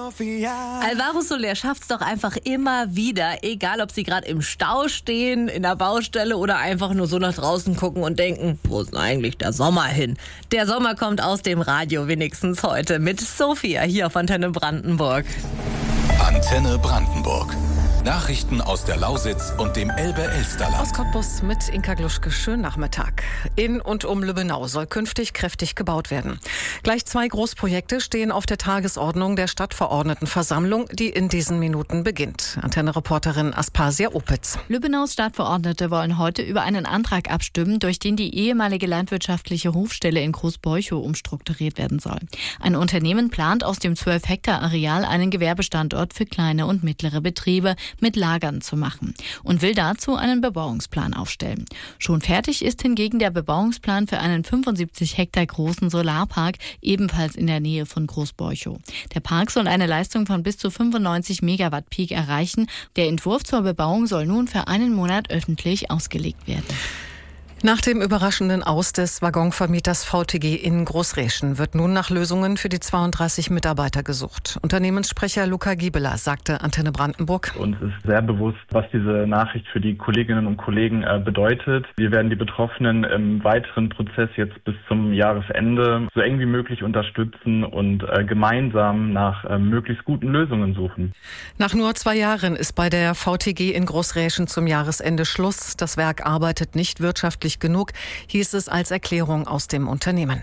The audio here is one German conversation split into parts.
Alvaro Soler schafft es doch einfach immer wieder, egal ob sie gerade im Stau stehen, in der Baustelle oder einfach nur so nach draußen gucken und denken, wo ist denn eigentlich der Sommer hin? Der Sommer kommt aus dem Radio, wenigstens heute, mit Sophia hier auf Antenne Brandenburg. Antenne Brandenburg. Nachrichten aus der Lausitz und dem Elbe-Elsterland. Aus Cottbus mit Inka Gluschke. Schönen Nachmittag. In und um Lübbenau soll künftig kräftig gebaut werden. Gleich 2 Großprojekte stehen auf der Tagesordnung der Stadtverordnetenversammlung, die in diesen Minuten beginnt. Antenne-Reporterin Aspasia Opitz. Lübbenaus Stadtverordnete wollen heute über einen Antrag abstimmen, durch den die ehemalige landwirtschaftliche Hofstelle in Großbeuchow umstrukturiert werden soll. Ein Unternehmen plant aus dem 12 Hektar Areal einen Gewerbestandort für kleine und mittlere Betriebe mit Lagern zu machen und will dazu einen Bebauungsplan aufstellen. Schon fertig ist hingegen der Bebauungsplan für einen 75 Hektar großen Solarpark, ebenfalls in der Nähe von Großbeuchow. Der Park soll eine Leistung von bis zu 95 Megawatt Peak erreichen. Der Entwurf zur Bebauung soll nun für einen Monat öffentlich ausgelegt werden. Nach dem überraschenden Aus des Waggonvermieters VTG in Großräschen wird nun nach Lösungen für die 32 Mitarbeiter gesucht. Unternehmenssprecher Luca Giebeler sagte Antenne Brandenburg: Uns ist sehr bewusst, was diese Nachricht für die Kolleginnen und Kollegen bedeutet. Wir werden die Betroffenen im weiteren Prozess jetzt bis zum Jahresende so eng wie möglich unterstützen und gemeinsam nach möglichst guten Lösungen suchen. Nach nur 2 Jahren ist bei der VTG in Großräschen zum Jahresende Schluss. Das Werk arbeitet nicht wirtschaftlich genug, hieß es als Erklärung aus dem Unternehmen.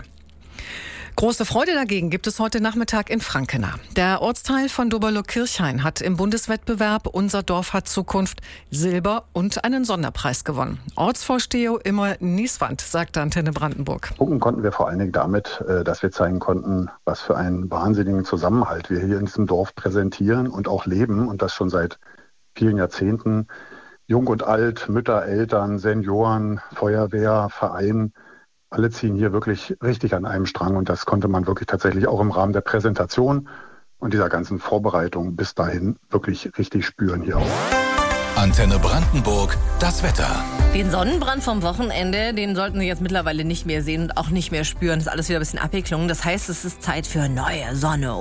Große Freude dagegen gibt es heute Nachmittag in Frankenau. Der Ortsteil von Doberlo-Kirchhain hat im Bundeswettbewerb Unser Dorf hat Zukunft Silber und einen Sonderpreis gewonnen. Ortsvorsteher Immer Nieswand sagte Antenne Brandenburg. Punkten konnten wir vor allen Dingen damit, dass wir zeigen konnten, was für einen wahnsinnigen Zusammenhalt wir hier in diesem Dorf präsentieren und auch leben, und das schon seit vielen Jahrzehnten. Jung und alt, Mütter, Eltern, Senioren, Feuerwehr, Verein, alle ziehen hier wirklich richtig an einem Strang, und das konnte man wirklich tatsächlich auch im Rahmen der Präsentation und dieser ganzen Vorbereitung bis dahin wirklich richtig spüren hier auch. Antenne Brandenburg, das Wetter. Den Sonnenbrand vom Wochenende, den sollten Sie jetzt mittlerweile nicht mehr sehen und auch nicht mehr spüren. Das ist alles wieder ein bisschen abgeklungen. Das heißt, es ist Zeit für neue Sonne.